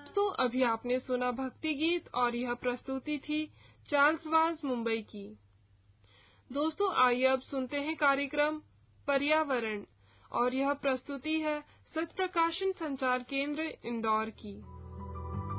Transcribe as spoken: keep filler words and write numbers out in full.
दोस्तों, अभी आपने सुना भक्ति गीत और यह प्रस्तुति थी चार्ल्स वाज मुंबई की। दोस्तों, आइए अब सुनते हैं कार्यक्रम पर्यावरण और यह प्रस्तुति है सत्य प्रकाशन संचार केंद्र इंदौर की।